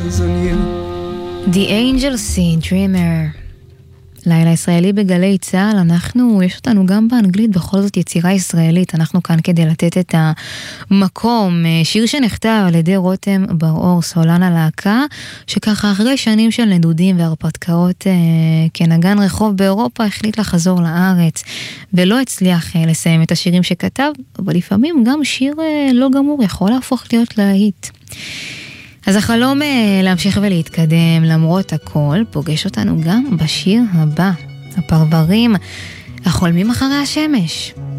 The Angel Sea Dreamer. לילה ישראלי בגלי צהל, יש אותנו גם באנגלית, בכל זאת יצירה ישראלית, אנחנו כאן כדי לתת את המקום, שיר שנכתב על ידי רותם בר-אור, סולן הלהקה, שככה אחרי שנים של נדודים והרפתקאות כנגן רחוב באירופה, החליט לחזור לארץ, ולא הצליח לסיים את השירים שכתב, אבל לפעמים גם שיר לא גמור יכול להפוך להיות להיט. אז החלום להמשיך ולהתקדם למרות הכל פוגש אותנו גם בשיר הבא, הפרברים, החולמים אחרי השמש.